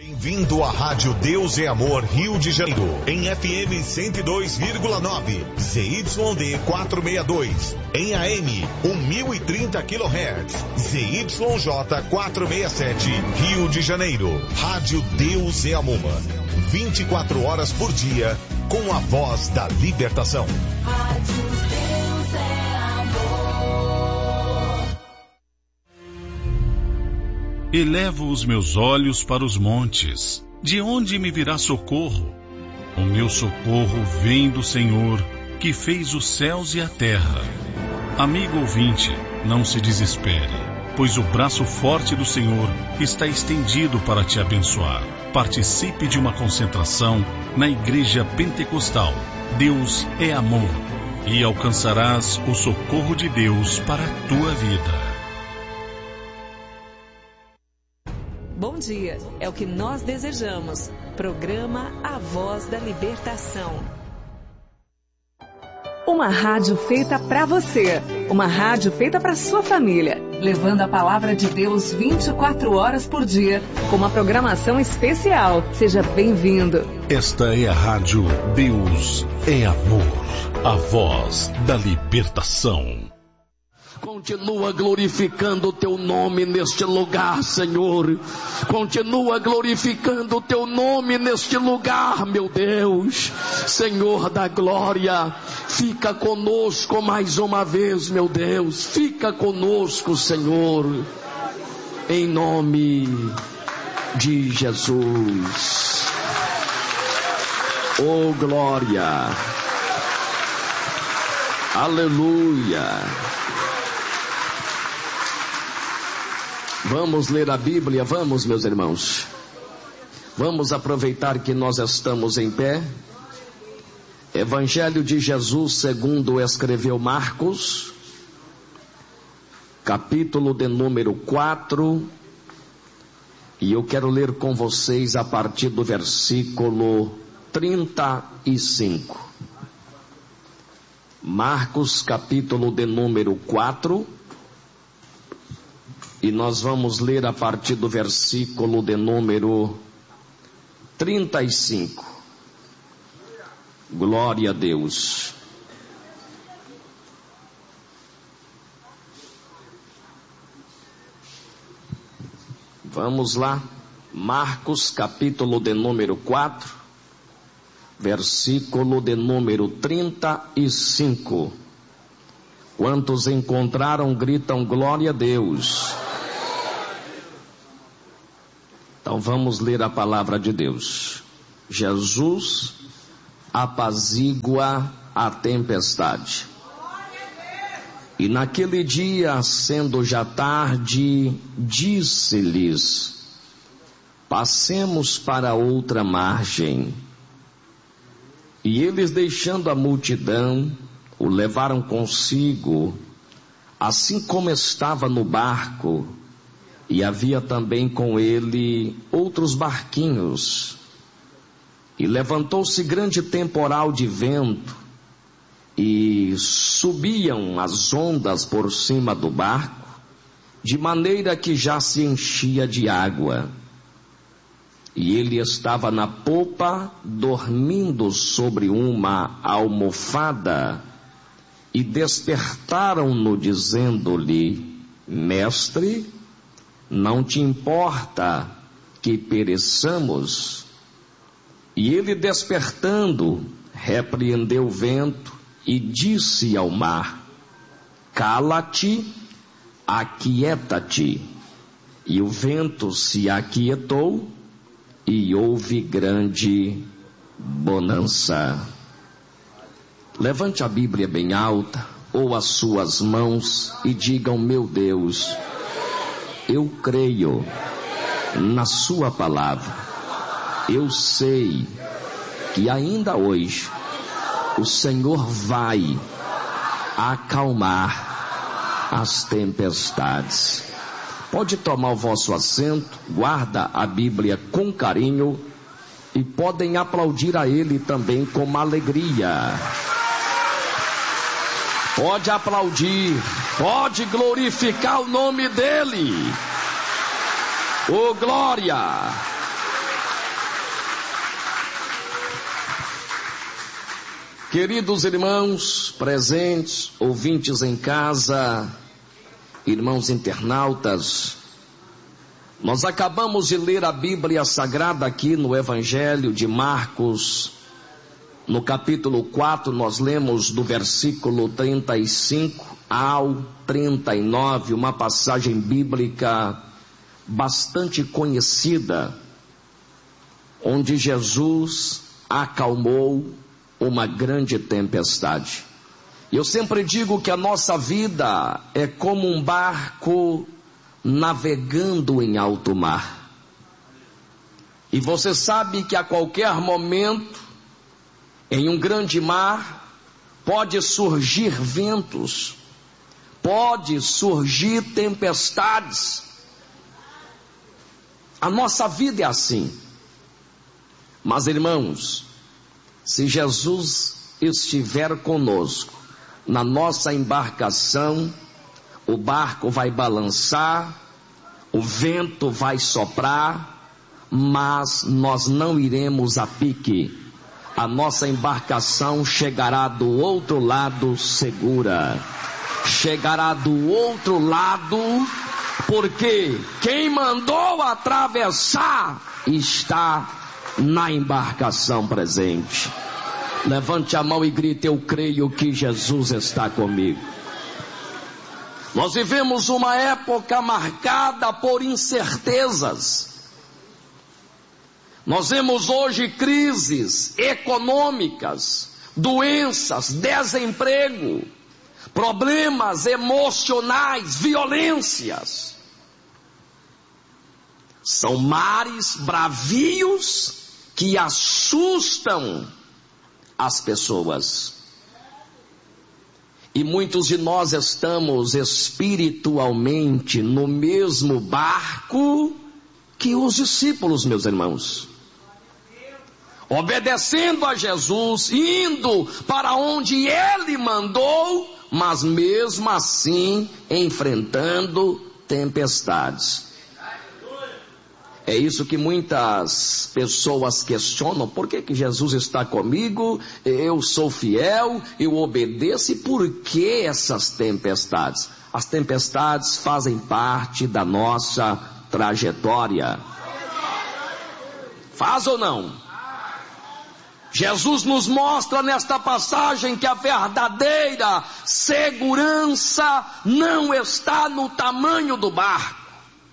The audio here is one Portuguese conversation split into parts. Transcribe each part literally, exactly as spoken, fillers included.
Bem-vindo à Rádio Deus é Amor Rio de Janeiro, em F M cento e dois vírgula nove, Z Y D quatrocentos e sessenta e dois, em A M mil e trinta quilohertz, Z Y J quatrocentos e sessenta e sete, Rio de Janeiro. Rádio Deus é Amor, vinte e quatro horas por dia, com a voz da libertação. Rádio Deus é Amor. Elevo os meus olhos para os montes, de onde me virá socorro? O meu socorro vem do Senhor, que fez os céus e a terra. Amigo ouvinte, não se desespere, pois o braço forte do Senhor está estendido para te abençoar. Participe de uma concentração na Igreja Pentecostal. Deus é amor, e alcançarás o socorro de Deus para a tua vida. Bom dia, é o que nós desejamos. Programa A Voz da Libertação. Uma rádio feita para você. Uma rádio feita para sua família. Levando a palavra de Deus vinte e quatro horas por dia. Com uma programação especial. Seja bem-vindo. Esta é a Rádio Deus é Amor. A Voz da Libertação. Continua glorificando o teu nome neste lugar, Senhor. Continua glorificando o teu nome neste lugar, meu Deus. Senhor da glória, fica conosco mais uma vez, meu Deus. Fica conosco, Senhor. Em nome de Jesus. Oh, glória. Aleluia. Vamos ler a Bíblia, vamos, meus irmãos. Vamos aproveitar que nós estamos em pé. Evangelho de Jesus segundo escreveu Marcos, capítulo de número quatro. E eu quero ler com vocês a partir do versículo trinta e cinco. Marcos, capítulo de número quatro. E nós vamos ler a partir do versículo de número trinta e cinco. Glória a Deus. Vamos lá. Marcos, capítulo de número quatro, versículo de número trinta e cinco. Quantos encontraram, gritam glória a Deus. Então vamos ler a palavra de Deus. Jesus apazigua a tempestade. E naquele dia, sendo já tarde, disse-lhes: passemos para outra margem. E eles, deixando a multidão, o levaram consigo, assim como estava no barco. E havia também com ele outros barquinhos. E levantou-se grande temporal de vento, e subiam as ondas por cima do barco, de maneira que já se enchia de água. E ele estava na popa, dormindo sobre uma almofada, e despertaram-no, dizendo-lhe: Mestre, não te importa que pereçamos? E ele, despertando, repreendeu o vento e disse ao mar: cala-te, aquieta-te. E o vento se aquietou e houve grande bonança. Levante a Bíblia bem alta, ou as suas mãos, e digam: meu Deus, eu creio na sua palavra. Eu sei que ainda hoje o Senhor vai acalmar as tempestades. Pode tomar o vosso assento, guarda a Bíblia com carinho e podem aplaudir a Ele também com alegria. Pode aplaudir, pode glorificar o nome dEle. Oh, glória! Queridos irmãos presentes, ouvintes em casa, irmãos internautas, nós acabamos de ler a Bíblia Sagrada aqui no Evangelho de Marcos, no capítulo quatro, nós lemos do versículo trinta e cinco ao trinta e nove, uma passagem bíblica bastante conhecida, onde Jesus acalmou uma grande tempestade. Eu sempre digo que a nossa vida é como um barco navegando em alto mar. E você sabe que a qualquer momento, em um grande mar, pode surgir ventos, pode surgir tempestades. A nossa vida é assim. Mas, irmãos, se Jesus estiver conosco na nossa embarcação, o barco vai balançar, o vento vai soprar, mas nós não iremos a pique. A nossa embarcação chegará do outro lado segura. Chegará do outro lado, porque quem mandou atravessar está na embarcação presente. Levante a mão e grite: eu creio que Jesus está comigo. Nós vivemos uma época marcada por incertezas. Nós vemos hoje crises econômicas, doenças, desemprego, problemas emocionais, violências. São mares bravios que assustam as pessoas. E muitos de nós estamos espiritualmente no mesmo barco que os discípulos, meus irmãos. Obedecendo a Jesus, indo para onde Ele mandou, mas mesmo assim enfrentando tempestades. É isso que muitas pessoas questionam: por que que Jesus está comigo? Eu sou fiel, eu obedeço, e por que essas tempestades? As tempestades fazem parte da nossa trajetória. Faz ou não? Jesus nos mostra nesta passagem que a verdadeira segurança não está no tamanho do barco,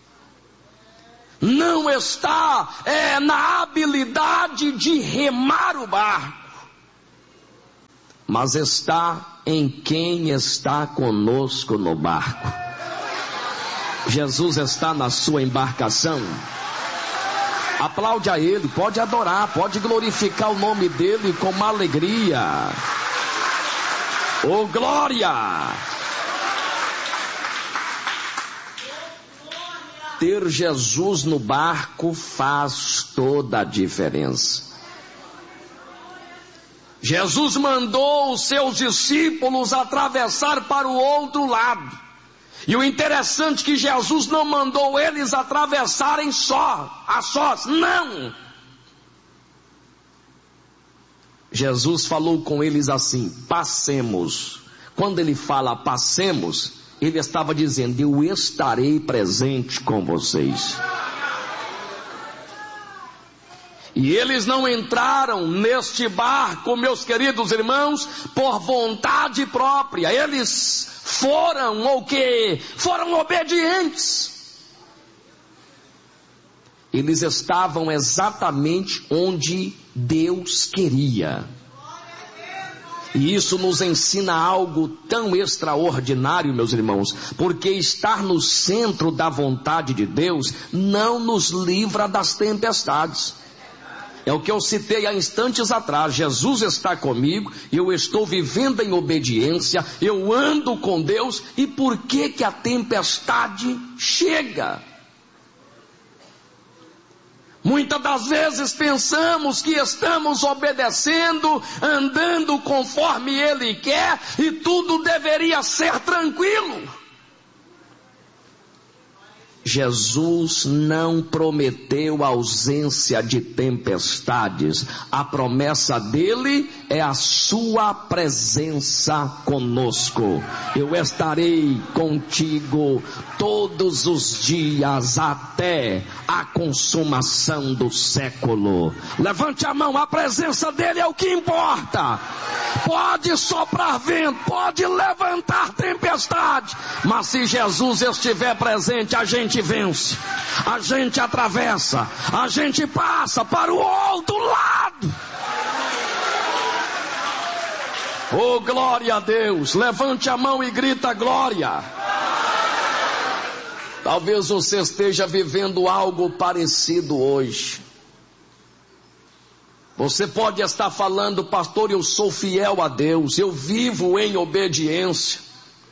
não está é, na habilidade de remar o barco, mas está em quem está conosco no barco. Jesus está na sua embarcação. Aplaude a Ele, pode adorar, pode glorificar o nome dEle com uma alegria. Oh, glória! Ter Jesus no barco faz toda a diferença. Jesus mandou os seus discípulos atravessar para o outro lado. E o interessante é que Jesus não mandou eles atravessarem só, a sós, não. Jesus falou com eles assim: passemos. Quando ele fala passemos, ele estava dizendo: eu estarei presente com vocês. E eles não entraram neste barco, meus queridos irmãos, por vontade própria. Eles foram ou que? Foram obedientes. Eles estavam exatamente onde Deus queria. E isso nos ensina algo tão extraordinário, meus irmãos, porque estar no centro da vontade de Deus não nos livra das tempestades. É o que eu citei há instantes atrás: Jesus está comigo, eu estou vivendo em obediência, eu ando com Deus. E por que que a tempestade chega? Muitas das vezes pensamos que estamos obedecendo, andando conforme Ele quer, e tudo deveria ser tranquilo. Jesus não prometeu ausência de tempestades. A promessa dele é a sua presença conosco. Eu estarei contigo todos os dias até a consumação do século. Levante a mão, a presença dele é o que importa. Pode soprar vento, pode levantar tempestade, mas se Jesus estiver presente, a gente vence, a gente atravessa, a gente passa para o outro lado. Oh, glória a Deus! Levante a mão e grita glória. Talvez você esteja vivendo algo parecido hoje. Você pode estar falando: pastor, eu sou fiel a Deus, eu vivo em obediência.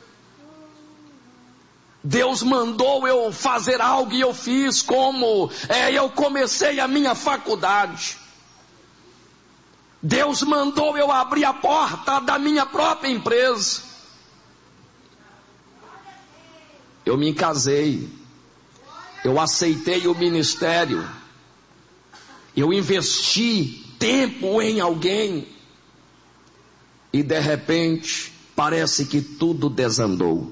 Deus mandou eu fazer algo e eu fiz, como é, eu comecei a minha faculdade. Deus mandou eu abrir a porta da minha própria empresa. Eu me casei, eu aceitei o ministério, eu investi tempo em alguém e de repente parece que tudo desandou.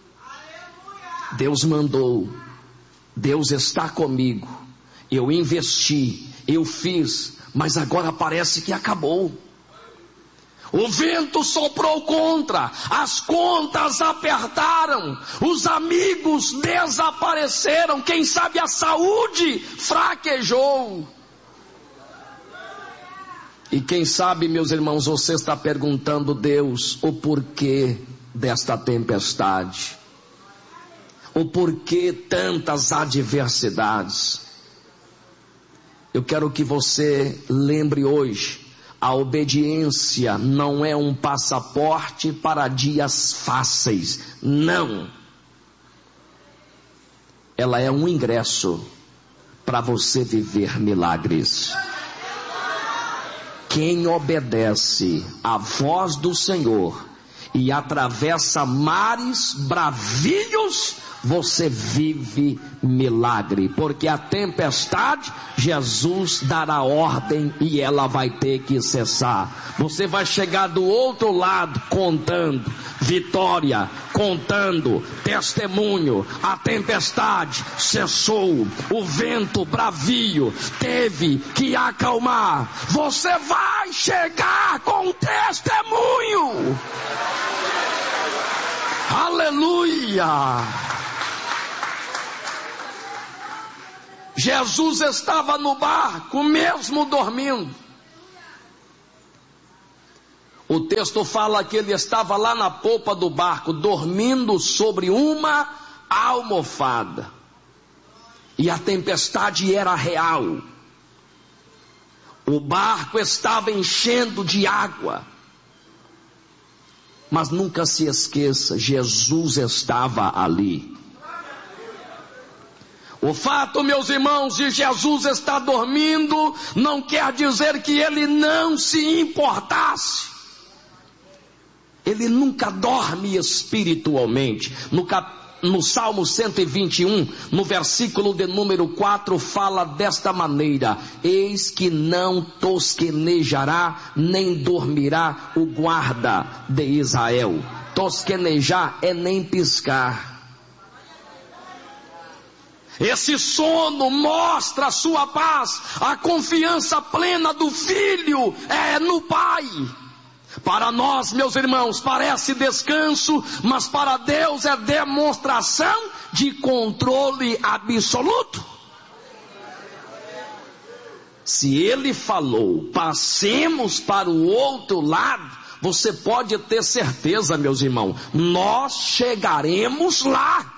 Deus mandou, Deus está comigo, eu investi, eu fiz, mas agora parece que acabou. O vento soprou contra, as contas apertaram, os amigos desapareceram, quem sabe a saúde fraquejou. E quem sabe, meus irmãos, você está perguntando: Deus, o porquê desta tempestade? O porquê tantas adversidades? Eu quero que você lembre hoje: a obediência não é um passaporte para dias fáceis, não. Ela é um ingresso para você viver milagres. Quem obedece à voz do Senhor e atravessa mares bravios, você vive milagre, porque a tempestade, Jesus dará ordem e ela vai ter que cessar. Você vai chegar do outro lado contando vitória, contando testemunho. A tempestade cessou, o vento bravio teve que acalmar. Você vai chegar com testemunho. Aleluia! Jesus estava no barco, mesmo dormindo. O texto fala que ele estava lá na popa do barco, dormindo sobre uma almofada. E a tempestade era real. O barco estava enchendo de água. Mas nunca se esqueça, Jesus estava ali. O fato, meus irmãos, de Jesus estar dormindo não quer dizer que ele não se importasse. Ele nunca dorme espiritualmente. No, cap... no Salmo cento e vinte e um, no versículo de número quatro, fala desta maneira: eis que não tosquenejará, nem dormirá o guarda de Israel. Tosquenejar é nem piscar. Esse sono mostra a sua paz, a confiança plena do filho é no Pai. Para nós, meus irmãos, parece descanso, mas para Deus é demonstração de controle absoluto. Se Ele falou, passemos para o outro lado, você pode ter certeza, meus irmãos, nós chegaremos lá.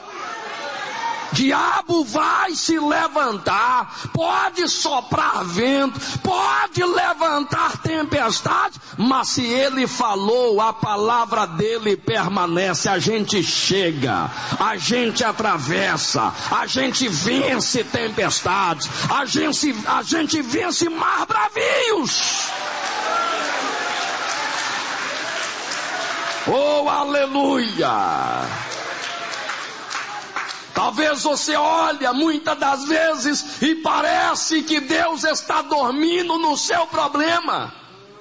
Diabo vai se levantar, pode soprar vento, pode levantar tempestade, mas se ele falou, a palavra dele permanece. A gente chega, a gente atravessa, a gente vence tempestades, a gente, a gente vence mar bravios. Oh, aleluia! Talvez você olha muitas das vezes e parece que Deus está dormindo no seu problema.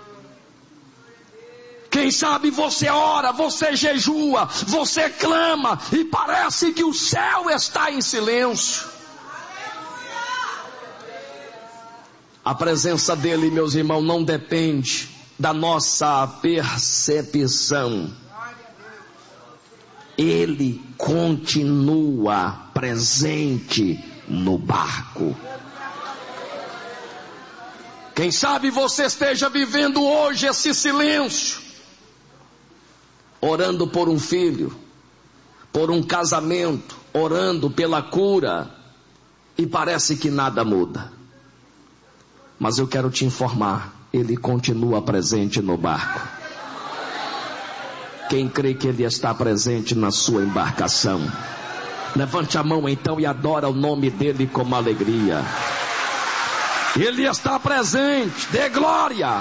Quem sabe você ora, você jejua, você clama e parece que o céu está em silêncio. A presença dele, meus irmãos, não depende da nossa percepção. Ele continua presente no barco. Quem sabe você esteja vivendo hoje esse silêncio, orando por um filho, por um casamento, orando pela cura, e parece que nada muda. Mas eu quero te informar, ele continua presente no barco. Quem crê que ele está presente na sua embarcação, levante a mão então e adora o nome dele com alegria. Ele está presente, dê glória.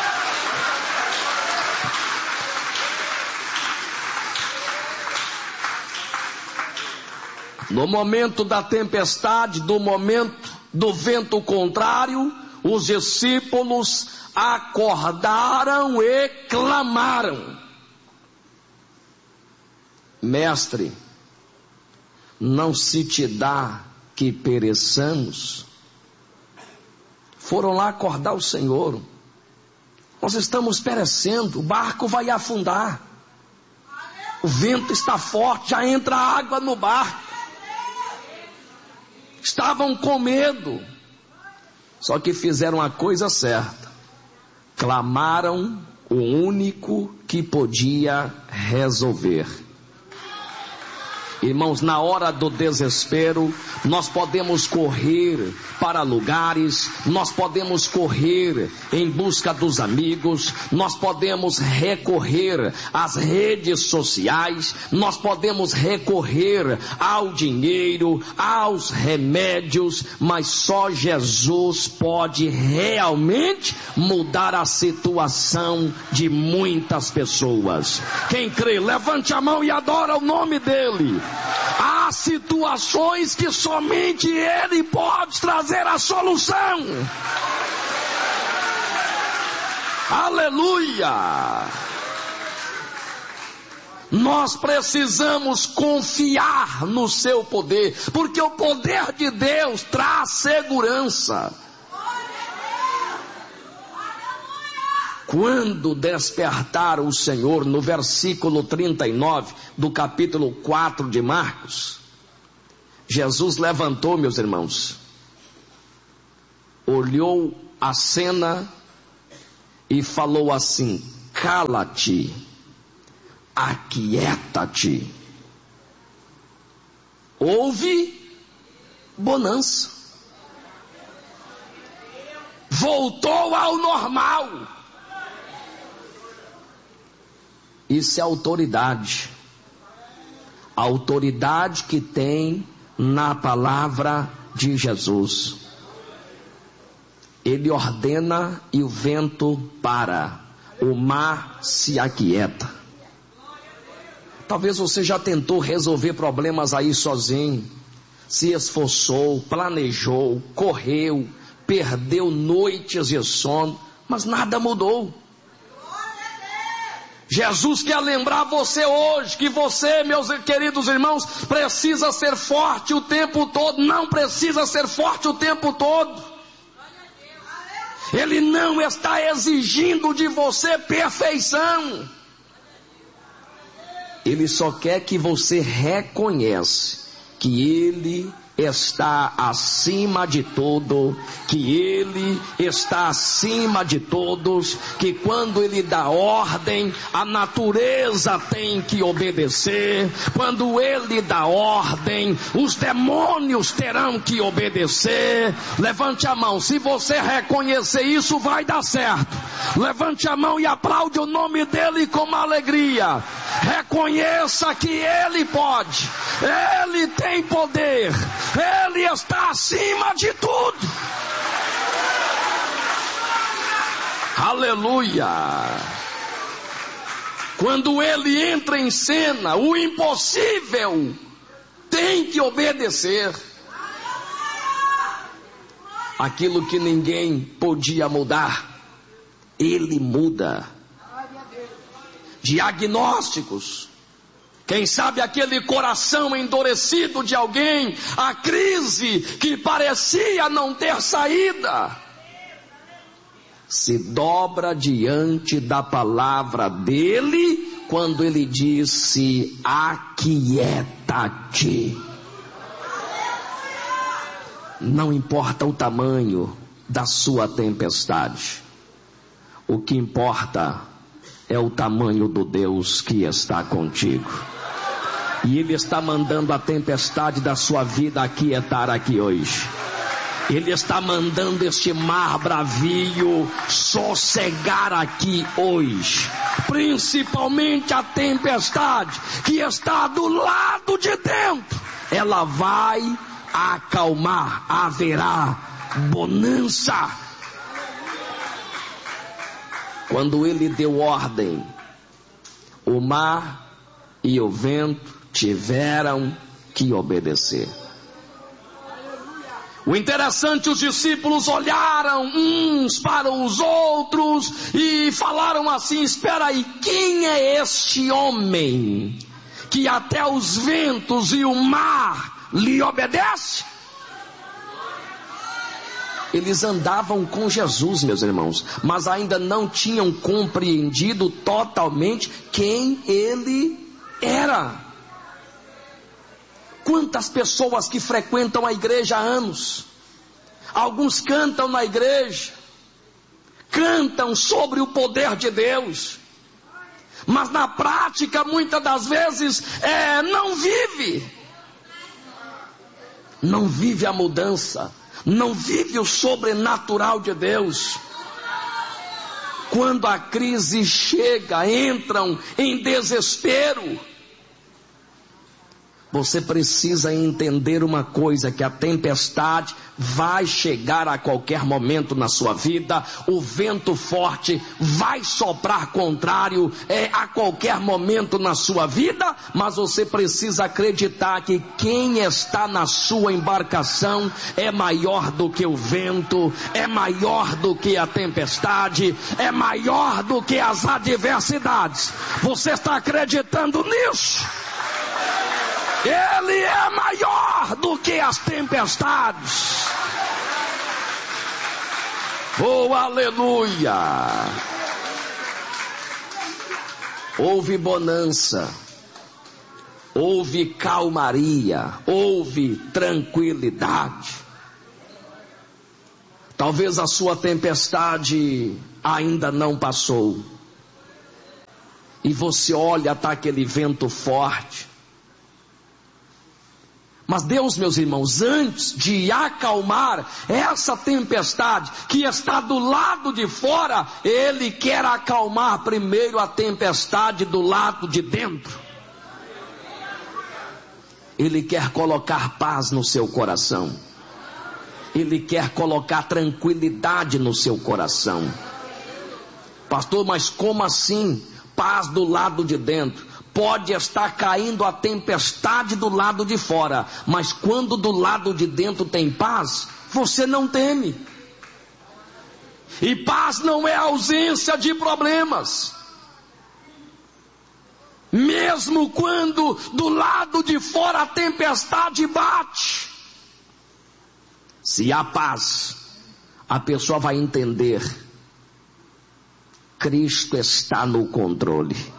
No momento da tempestade, do momento do vento contrário, os discípulos acordaram e clamaram: Mestre, não se te dá que pereçamos? Foram lá acordar o Senhor. Nós estamos perecendo, o barco vai afundar. O vento está forte, já entra água no barco. Estavam com medo. Só que fizeram a coisa certa. Clamaram o único que podia resolver. Irmãos, na hora do desespero, nós podemos correr para lugares, nós podemos correr em busca dos amigos, nós podemos recorrer às redes sociais, nós podemos recorrer ao dinheiro, aos remédios, mas só Jesus pode realmente mudar a situação de muitas pessoas. Quem crê, levante a mão e adora o nome dele. Há situações que somente ele pode trazer a solução. Aleluia! Nós precisamos confiar no seu poder, porque o poder de Deus traz segurança. Quando despertar o Senhor, no versículo trinta e nove do capítulo quatro de Marcos, Jesus levantou, meus irmãos, olhou a cena e falou assim: cala-te, aquieta-te. Houve bonança, voltou ao normal. Isso é autoridade. A autoridade que tem na palavra de Jesus. Ele ordena e o vento para, o mar se aquieta. Talvez você já tentou resolver problemas aí sozinho, se esforçou, planejou, correu, perdeu noites de sono, mas nada mudou. Jesus quer lembrar você hoje que você, meus queridos irmãos, precisa ser forte o tempo todo. Não precisa ser forte o tempo todo. Ele não está exigindo de você perfeição. Ele só quer que você reconheça que Ele está acima de tudo, que Ele está acima de todos, que quando Ele dá ordem, a natureza tem que obedecer. Quando Ele dá ordem, os demônios terão que obedecer. Levante a mão, se você reconhecer isso, vai dar certo. Levante a mão e aplaude o nome dEle com alegria. Reconheça que Ele pode, Ele tem poder, Ele está acima de tudo. Aleluia! Quando Ele entra em cena, o impossível tem que obedecer. Aquilo que ninguém podia mudar, ele muda. Diagnósticos. Quem sabe aquele coração endurecido de alguém, a crise que parecia não ter saída, se dobra diante da palavra dele, quando ele disse: aquieta-te. Não importa o tamanho da sua tempestade, o que importa é o tamanho do Deus que está contigo. E Ele está mandando a tempestade da sua vida aquietar aqui hoje. Ele está mandando este mar bravio sossegar aqui hoje. Principalmente a tempestade que está do lado de dentro. Ela vai acalmar, haverá bonança. Quando ele deu ordem, o mar e o vento tiveram que obedecer. O interessante, os discípulos olharam uns para os outros e falaram assim: espera aí, quem é este homem que até os ventos e o mar lhe obedecem? Eles andavam com Jesus, meus irmãos, mas ainda não tinham compreendido totalmente quem ele era. Quantas pessoas que frequentam a igreja há anos, alguns cantam na igreja, cantam sobre o poder de Deus, mas na prática muitas das vezes é, não vive, não vive a mudança, não vive o sobrenatural de Deus. Quando a crise chega, entram em desespero. Você precisa entender uma coisa, que a tempestade vai chegar a qualquer momento na sua vida, o vento forte vai soprar contrário é, a qualquer momento na sua vida, mas você precisa acreditar que quem está na sua embarcação é maior do que o vento, é maior do que a tempestade, é maior do que as adversidades. Você está acreditando nisso? Ele é maior do que as tempestades. Oh, aleluia! Houve bonança, houve calmaria, houve tranquilidade. Talvez a sua tempestade ainda não passou. E você olha, está aquele vento forte. Mas Deus, meus irmãos, antes de acalmar essa tempestade que está do lado de fora, Ele quer acalmar primeiro a tempestade do lado de dentro. Ele quer colocar paz no seu coração. Ele quer colocar tranquilidade no seu coração. Pastor, mas como assim? Paz do lado de dentro. Pode estar caindo a tempestade do lado de fora, mas quando do lado de dentro tem paz, você não teme. E paz não é ausência de problemas. Mesmo quando do lado de fora a tempestade bate, se há paz, a pessoa vai entender: Cristo está no controle.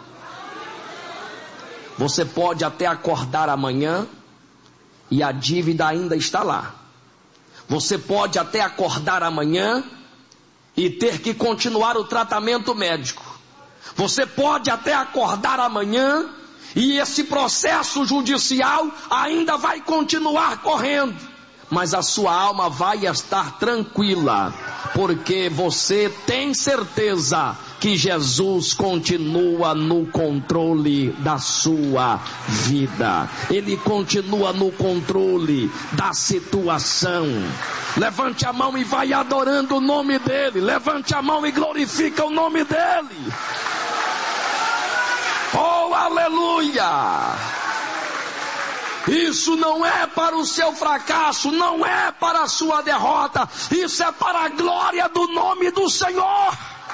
Você pode até acordar amanhã e a dívida ainda está lá. Você pode até acordar amanhã e ter que continuar o tratamento médico. Você pode até acordar amanhã e esse processo judicial ainda vai continuar correndo. Mas a sua alma vai estar tranquila, porque você tem certeza que Jesus continua no controle da sua vida. Ele continua no controle da situação. Levante a mão e vai adorando o nome dele. Levante a mão e glorifica o nome dele. Oh, aleluia! Isso não é para o seu fracasso, não é para a sua derrota, isso é para a glória do nome do Senhor.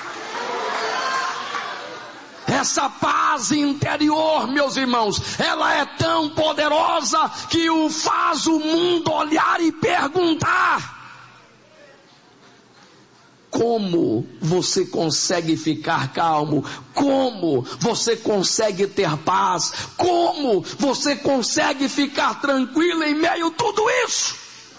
Essa paz interior, meus irmãos, ela é tão poderosa que o faz o mundo olhar e perguntar: como você consegue ficar calmo? Como você consegue ter paz? Como você consegue ficar tranquilo em meio a tudo isso?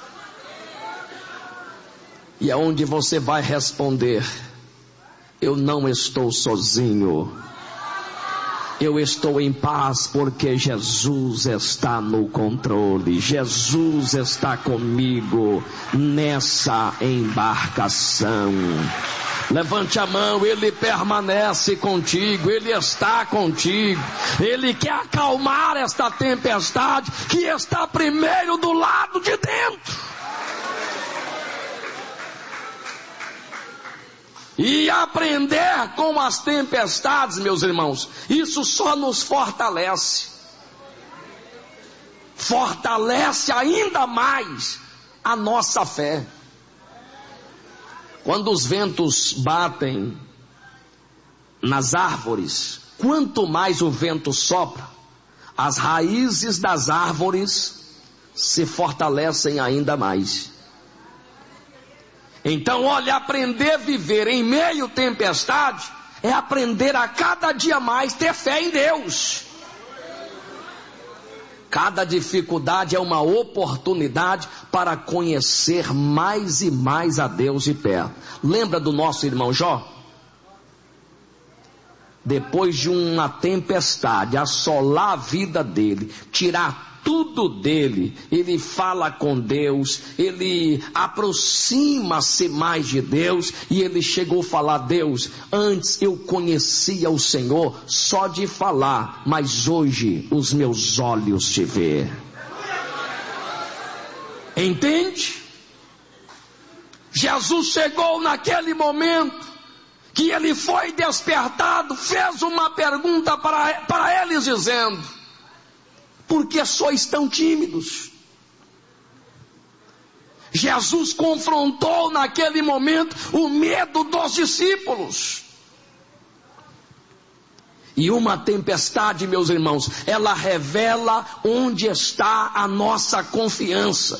E é onde você vai responder: eu não estou sozinho. Eu estou em paz porque Jesus está no controle. Jesus está comigo nessa embarcação. Levante a mão, Ele permanece contigo, Ele está contigo. Ele quer acalmar esta tempestade que está primeiro do lado de dentro. E aprender com as tempestades, meus irmãos, isso só nos fortalece. Fortalece ainda mais a nossa fé. Quando os ventos batem nas árvores, quanto mais o vento sopra, as raízes das árvores se fortalecem ainda mais. Então, olha, aprender a viver em meio à tempestade é aprender a cada dia mais ter fé em Deus. Cada dificuldade é uma oportunidade para conhecer mais e mais a Deus de perto. Lembra do nosso irmão Jó? Depois de uma tempestade assolar a vida dele, tirar tudo dele, ele fala com Deus, ele aproxima-se mais de Deus, e ele chegou a falar: Deus, antes eu conhecia o Senhor só de falar, mas hoje os meus olhos te vê. Entende? Jesus chegou naquele momento que ele foi despertado, fez uma pergunta para, para eles dizendo: por que sois tão tímidos? Jesus confrontou naquele momento o medo dos discípulos. E uma tempestade, meus irmãos, ela revela onde está a nossa confiança.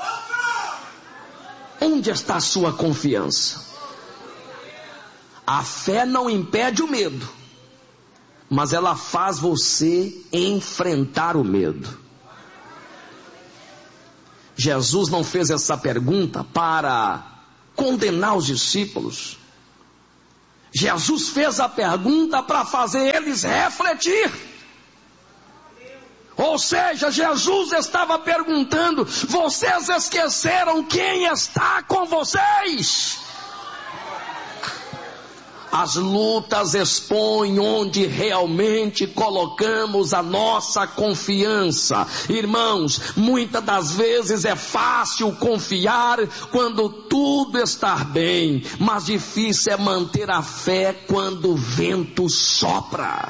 Onde está a sua confiança? A fé não impede o medo, mas ela faz você enfrentar o medo. Jesus não fez essa pergunta para condenar os discípulos. Jesus fez a pergunta para fazer eles refletir. Ou seja, Jesus estava perguntando: vocês esqueceram quem está com vocês? As lutas expõem onde realmente colocamos a nossa confiança. Irmãos, muitas das vezes é fácil confiar quando tudo está bem, mas difícil é manter a fé quando o vento sopra.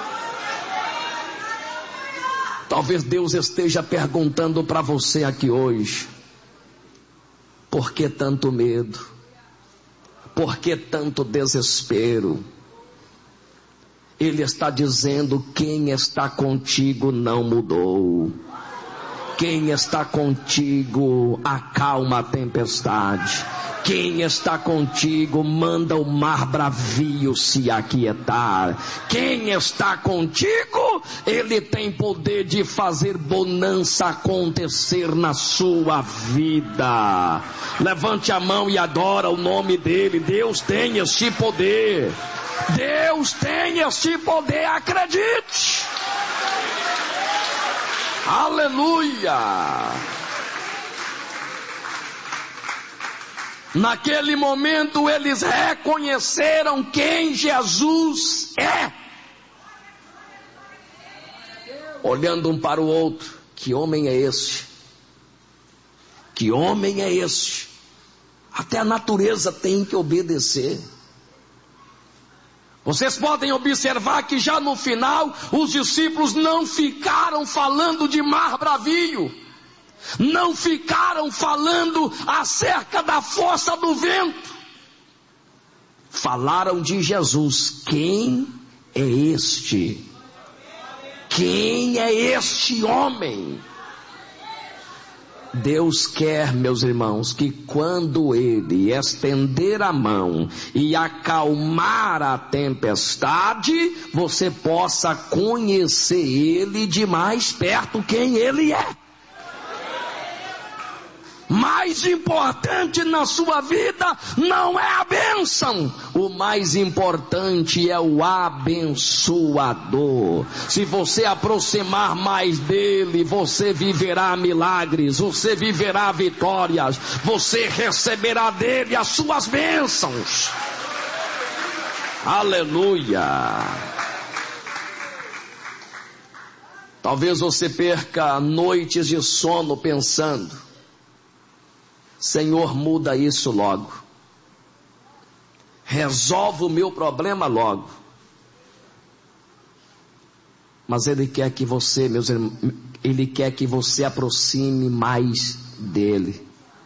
Talvez Deus esteja perguntando para você aqui hoje: por que tanto medo? Por que tanto desespero? Ele está dizendo: quem está contigo não mudou. Quem está contigo acalma a tempestade. Quem está contigo manda o mar bravio se aquietar. Quem está contigo, ele tem poder de fazer bonança acontecer na sua vida. Levante a mão e adora o nome dele. Deus tem este poder. Deus tem este poder, acredite. Aleluia. Naquele momento eles reconheceram quem Jesus é. Olhando um para o outro: que homem é este? Que homem é este? Até a natureza tem que obedecer. Vocês podem observar que já no final, os discípulos não ficaram falando de mar bravio, não ficaram falando acerca da força do vento, falaram de Jesus. Quem é este? Quem é este homem? Deus quer, meus irmãos, que quando Ele estender a mão e acalmar a tempestade, você possa conhecer Ele de mais perto, quem Ele é. Mais importante na sua vida não é a bênção, o mais importante é o abençoador. Se você aproximar mais dele, você viverá milagres, você viverá vitórias, você receberá dele as suas bênçãos. Aleluia! Talvez você perca noites de sono pensando: Senhor, muda isso logo. Resolve o meu problema logo. Mas Ele quer que você, meus irmãos, Ele quer que você aproxime mais dEle.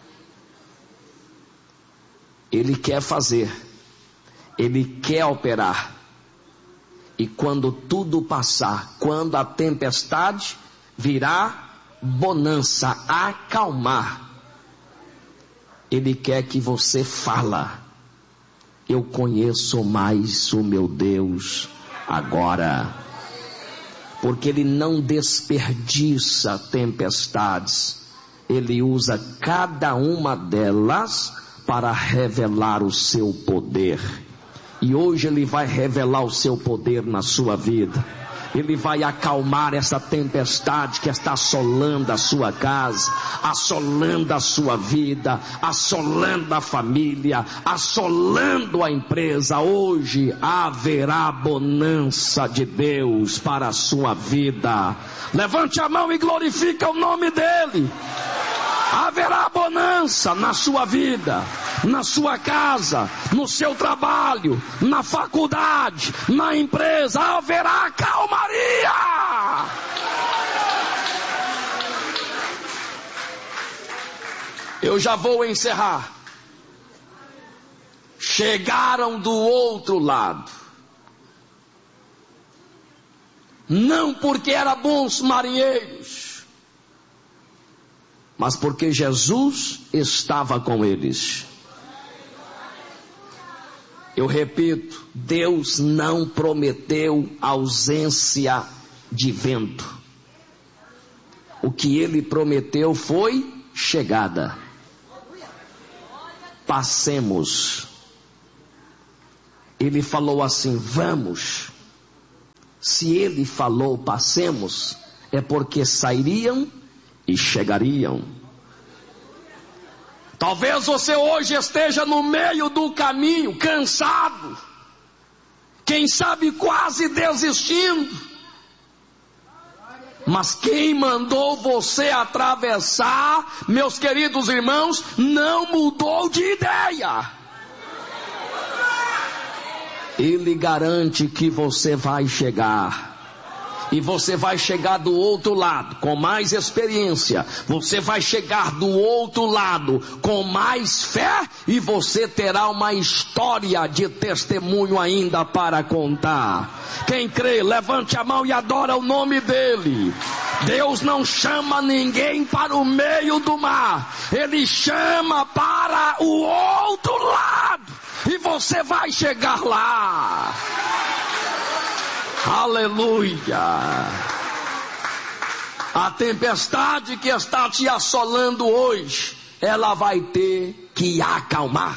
Ele quer fazer. Ele quer operar. E quando tudo passar, quando a tempestade virá bonança, acalmar, Ele quer que você fala: eu conheço mais o meu Deus agora. Porque Ele não desperdiça tempestades. Ele usa cada uma delas para revelar o seu poder. E hoje Ele vai revelar o seu poder na sua vida. Ele vai acalmar essa tempestade que está assolando a sua casa, assolando a sua vida, assolando a família, assolando a empresa. Hoje haverá bonança de Deus para a sua vida. Levante a mão e glorifica o nome dEle. Haverá bonança na sua vida, na sua casa, no seu trabalho, na faculdade, na empresa. Haverá calmaria. Eu já vou encerrar. Chegaram do outro lado. Não porque eram bons marinheiros, mas porque Jesus estava com eles. Eu repito, Deus não prometeu ausência de vento. O que Ele prometeu foi chegada. Passemos. Ele falou assim: vamos. Se Ele falou passemos, é porque sairiam e chegariam. Talvez você hoje esteja no meio do caminho, cansado, quem sabe quase desistindo. Mas quem mandou você atravessar, meus queridos irmãos, não mudou de ideia. Ele garante que você vai chegar. E você vai chegar do outro lado com mais experiência. Você vai chegar do outro lado com mais fé. E você terá uma história de testemunho ainda para contar. Quem crê, levante a mão e adora o nome dEle. Deus não chama ninguém para o meio do mar. Ele chama para o outro lado. E você vai chegar lá. Aleluia! A tempestade que está te assolando hoje, ela vai ter que acalmar.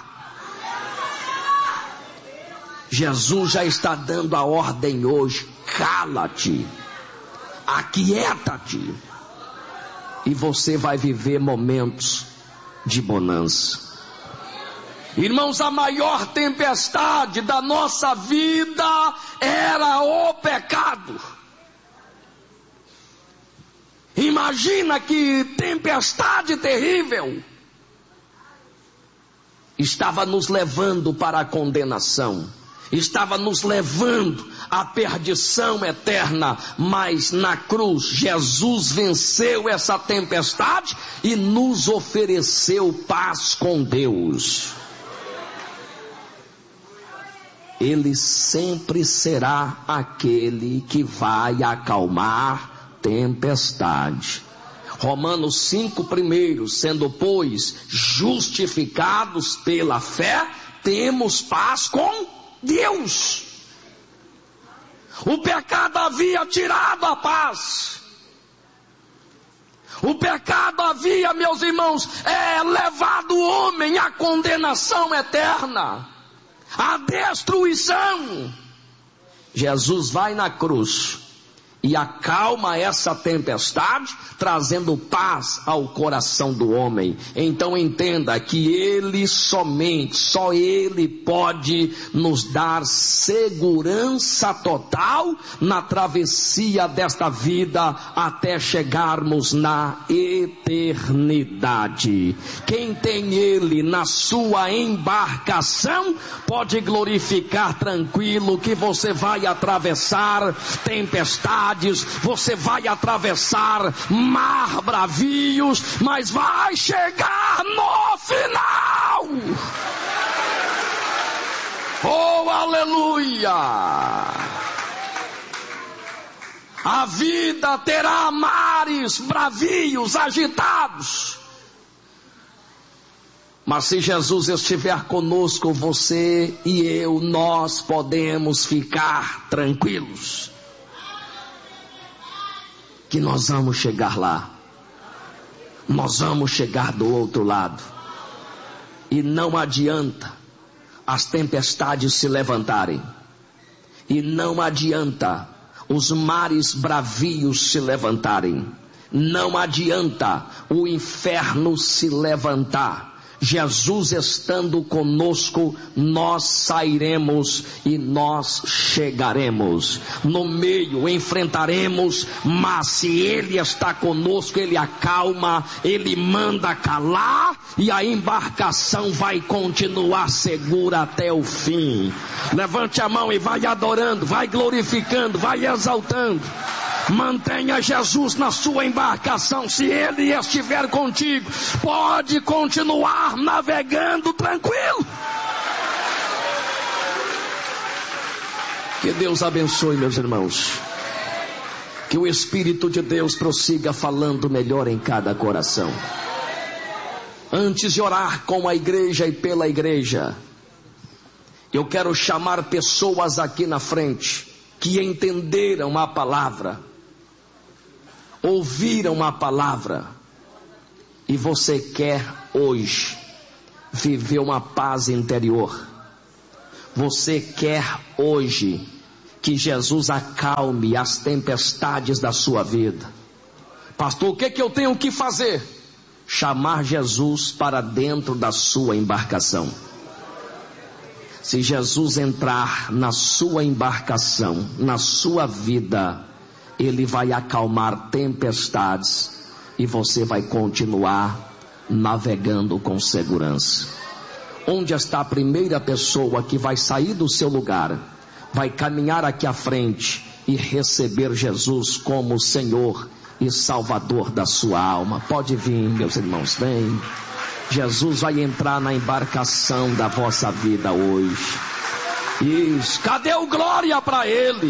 Jesus já está dando a ordem hoje: cala-te, aquieta-te, e você vai viver momentos de bonança. Irmãos, a maior tempestade da nossa vida era o pecado. Imagina que tempestade terrível estava nos levando para a condenação. estava nos levando à perdição eterna, mas na cruz Jesus venceu essa tempestade e nos ofereceu paz com Deus. Ele sempre será aquele que vai acalmar tempestade. Romanos cinco primeiros, sendo pois justificados pela fé, temos paz com Deus. O pecado havia tirado a paz. O pecado havia, meus irmãos, é, levado o homem à condenação eterna, à destruição. Jesus vai na cruz e acalma essa tempestade, trazendo paz ao coração do homem. Então entenda que Ele somente, só Ele pode nos dar segurança total na travessia desta vida até chegarmos na eternidade. Quem tem Ele na sua embarcação pode glorificar tranquilo que você vai atravessar tempestade, você vai atravessar mar bravios, mas vai chegar no final. Oh, aleluia! A vida terá mares bravios, agitados, mas se Jesus estiver conosco, você e eu, nós podemos ficar tranquilos, que nós vamos chegar lá, nós vamos chegar do outro lado, e não adianta as tempestades se levantarem, e não adianta os mares bravios se levantarem, não adianta o inferno se levantar. Jesus estando conosco, nós sairemos e nós chegaremos. No meio enfrentaremos, mas se Ele está conosco, Ele acalma, Ele manda calar, e a embarcação vai continuar segura até o fim. Levante a mão e vai adorando, vai glorificando, vai exaltando. Mantenha Jesus na sua embarcação. Se Ele estiver contigo, pode continuar navegando tranquilo. Que Deus abençoe, meus irmãos. Que o Espírito de Deus prossiga falando melhor em cada coração. Antes de orar com a igreja e pela igreja, eu quero chamar pessoas aqui na frente que entenderam a palavra, ouviram a palavra, e você quer hoje viver uma paz interior. Você quer hoje que Jesus acalme as tempestades da sua vida. Pastor, o que, que eu tenho que fazer? Chamar Jesus para dentro da sua embarcação. Se Jesus entrar na sua embarcação, na sua vida, Ele vai acalmar tempestades e você vai continuar navegando com segurança. Onde está a primeira pessoa que vai sair do seu lugar, vai caminhar aqui à frente e receber Jesus como Senhor e Salvador da sua alma? Pode vir, meus irmãos, vem. Jesus vai entrar na embarcação da vossa vida hoje. Isso, cadê o glória para Ele?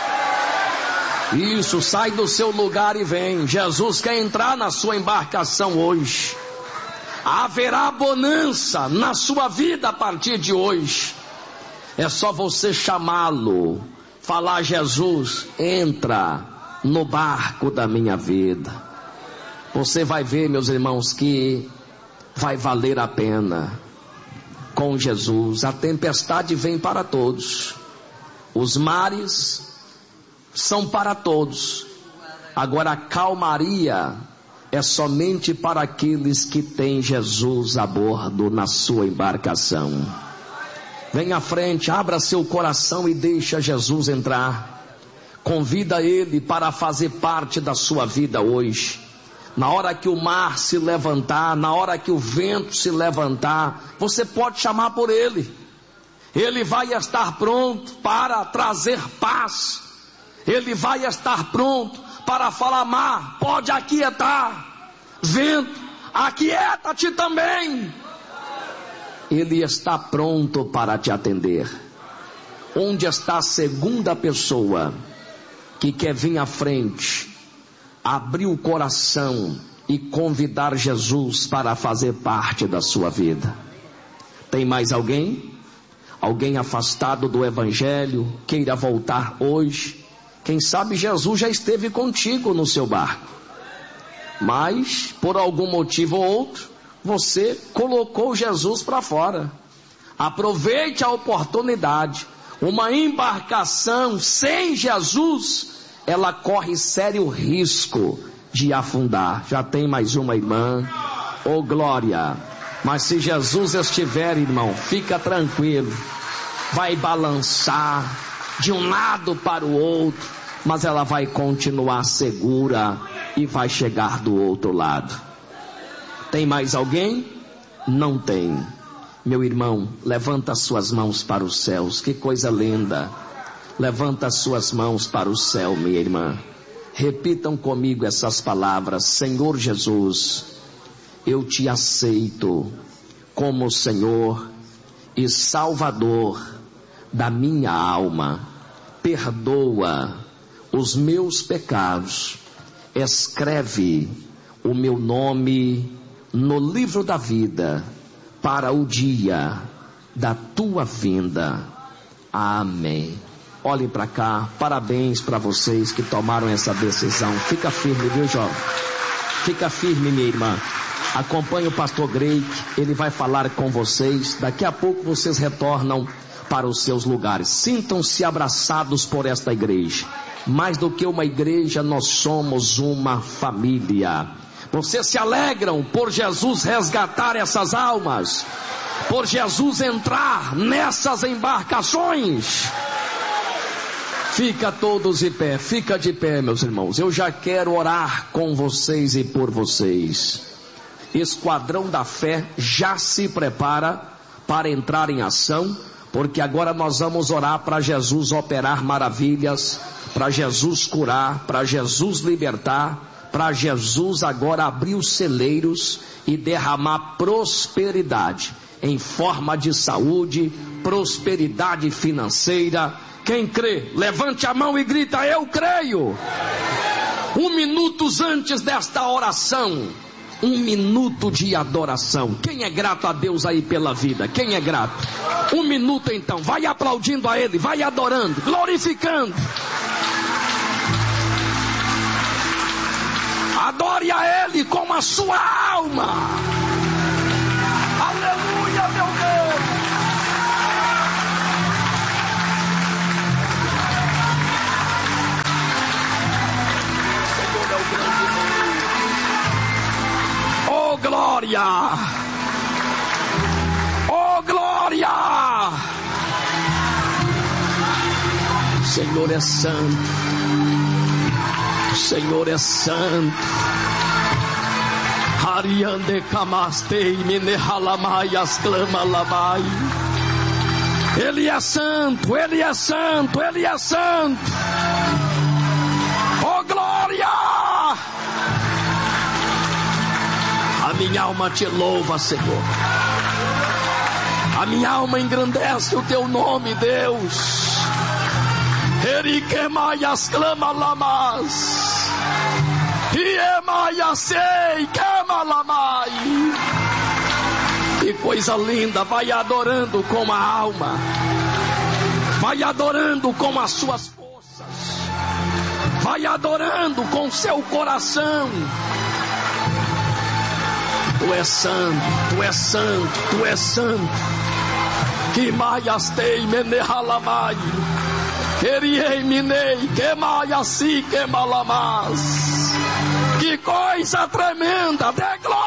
Isso, sai do seu lugar e vem. Jesus quer entrar na sua embarcação hoje. Haverá bonança na sua vida a partir de hoje. É só você chamá-lo, falar: Jesus, entra no barco da minha vida. Você vai ver, meus irmãos, que vai valer a pena. Com Jesus, a tempestade vem para todos, os mares são para todos. Agora a calmaria é somente para aqueles que têm Jesus a bordo na sua embarcação. Venha à frente, abra seu coração e deixa Jesus entrar. Convida Ele para fazer parte da sua vida hoje. Na hora que o mar se levantar, na hora que o vento se levantar, você pode chamar por Ele. Ele vai estar pronto para trazer paz. Ele vai estar pronto para falar: mar, pode aquietar. Vento, aquieta-te também. Ele está pronto para te atender. Onde está a segunda pessoa que quer vir à frente, abrir o coração e convidar Jesus para fazer parte da sua vida? Tem mais alguém? Alguém afastado do evangelho, queira voltar hoje? Quem sabe Jesus já esteve contigo no seu barco, mas por algum motivo ou outro, você colocou Jesus para fora. Aproveite a oportunidade. Uma embarcação sem Jesus, ela corre sério risco de afundar. Já tem mais uma irmã. Oh glória! Mas se Jesus estiver, irmão, fica tranquilo. Vai balançar de um lado para o outro, mas ela vai continuar segura e vai chegar do outro lado. Tem mais alguém? Não tem. Meu irmão, levanta suas mãos para os céus. Que coisa linda. Levanta suas mãos para o céu, minha irmã. Repitam comigo essas palavras: Senhor Jesus, eu te aceito como Senhor e Salvador da minha alma. Perdoa os meus pecados. Escreve o meu nome no livro da vida para o dia da tua vinda. Amém. Olhem para cá. Parabéns para vocês que tomaram essa decisão. Fica firme, viu, jovem? Fica firme, minha irmã. Acompanhe o pastor Greg. Ele vai falar com vocês. Daqui a pouco vocês retornam para os seus lugares. Sintam-se abraçados por esta igreja. Mais do que uma igreja, nós somos uma família. Vocês se alegram por Jesus resgatar essas almas, por Jesus entrar nessas embarcações. Fica todos de pé, fica de pé, meus irmãos. Eu já quero orar com vocês e por vocês. Esquadrão da Fé já se prepara para entrar em ação, porque agora nós vamos orar para Jesus operar maravilhas, para Jesus curar, para Jesus libertar, para Jesus agora abrir os celeiros e derramar prosperidade em forma de saúde, prosperidade financeira. Quem crê, levante a mão e grita: eu creio. Um minuto antes desta oração, um minuto de adoração. Quem é grato a Deus aí pela vida? Quem é grato? Um minuto então, vai aplaudindo a Ele, vai adorando, glorificando. Adore a Ele com a sua alma. Aleluia, meu Deus. Senhor é o grande Deus. Oh glória. Oh glória. Senhor é santo. Senhor é santo. Ariande kamastei minehalamaias clama lamai. Ele é santo, Ele é santo, Ele é santo. Oh glória! A minha alma te louva, Senhor. A minha alma engrandece o teu nome, Deus. Erikemaias clama lamas. Iemaiasei clama lamai. Que coisa linda, vai adorando com a alma. Vai adorando com as suas forças. Vai adorando com seu coração. Tu és santo, tu és santo, tu és santo. Que maiastei menehalamai. Eriei minei, que maiasi, que malamas. Que coisa tremenda, de glória.